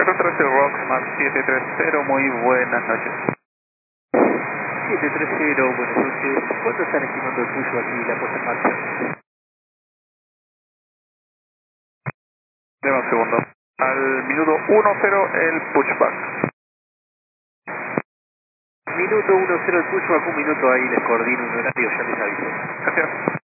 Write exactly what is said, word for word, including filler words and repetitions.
cero tres cero Rocksmart siete tres cero, muy buenas noches. siete tres cero, buenas noches. ¿Cuánto están estimando el tuyo aquí la puesta en marcha? Deme un segundo. Al minuto uno cero el pushback. Minuto uno cero el pushback, un minuto ahí les coordino un horario, ya les aviso. Gracias.